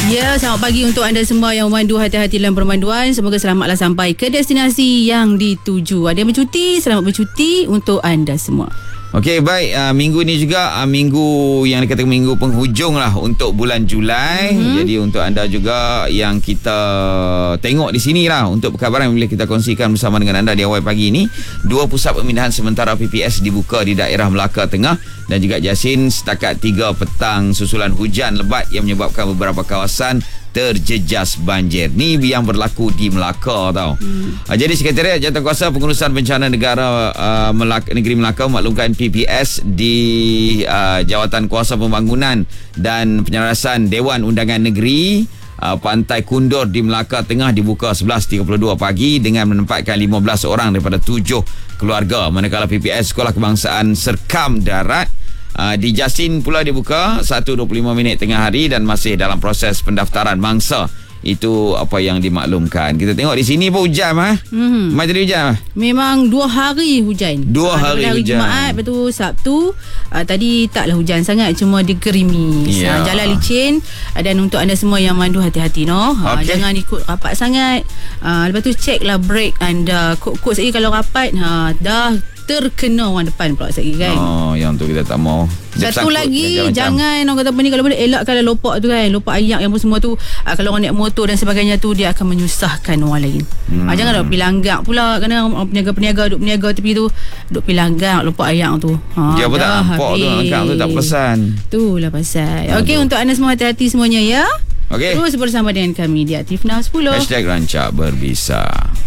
Ya, selamat pagi untuk anda semua yang memandu hati-hati dalam permanduan. Semoga selamatlah sampai ke destinasi yang dituju. Ada yang bercuti, selamat bercuti untuk anda semua. Okey, baik. Minggu ni juga minggu yang dikatakan minggu penghujung lah untuk bulan Julai. Jadi untuk anda juga yang kita tengok di sini lah, untuk perkabaran yang boleh kita kongsikan bersama dengan anda di awal pagi ini, 2 pusat pemindahan sementara PPS dibuka di daerah Melaka Tengah dan juga Jasin setakat 3 petang susulan hujan lebat yang menyebabkan beberapa kawasan terjejas banjir. Ni yang berlaku di Melaka tau. Jadi Sekretariat Jawatankuasa Pengurusan Bencana Negara Negeri Melaka memaklumkan PPS di Jawatankuasa Pembangunan dan Penyelarasan Dewan Undangan Negeri Pantai Kundur di Melaka Tengah dibuka 11.32 pagi dengan menempatkan 15 orang daripada 7 keluarga. Manakala PPS Sekolah Kebangsaan Serkam Darat di Jasin pula dibuka 1.25 tengah hari dan masih dalam proses pendaftaran mangsa. Itu apa yang dimaklumkan. Kita tengok di sini pun hujan Mai tadi hujan. Memang 2 hari hujan. 2 hari hujan. Jumaat, betul Sabtu. Tadi taklah hujan sangat, cuma digerimis. Jalan licin. Dan untuk anda semua yang mandu, hati-hati jangan ikut rapat sangat. Lepas tu ceklah brake anda. Kod sekali kalau rapat dah terkena orang depan pula sekali kan. Yang tu kita tak mau. Satu lagi, jangan orang kata apa ni, kalau boleh elakkan lopak tu kan, lopak ayak yang pun semua tu. Kalau orang naik motor dan sebagainya tu, dia akan menyusahkan orang lain. Jangan duk pergi langgak pula. Kadang peniaga duk peniaga tepi tu duk pergi langgak lopak ayak tu. Dia pun tak nampak tu, langgak tu tak pesan. Itulah pasal. Okey, untuk anda semua hati-hati semuanya ya. Terus bersama dengan kami di Aktif Nah 10 #Rancak Berbisa.